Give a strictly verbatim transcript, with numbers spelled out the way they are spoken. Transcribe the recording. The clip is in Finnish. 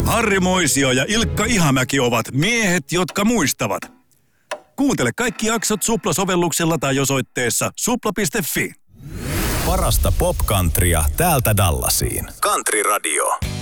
Harri Moisio ja Ilkka Ihamäki ovat miehet, jotka muistavat. Kuuntele kaikki jaksot Supla-sovelluksella tai osoitteessa supla piste fi. Parasta pop-countrya täältä Dallasiin. Country Radio.